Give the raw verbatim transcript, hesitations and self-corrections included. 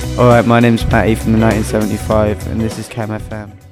Alright, my name's Matty from the nineteen seventy-five, and this is Cam F M.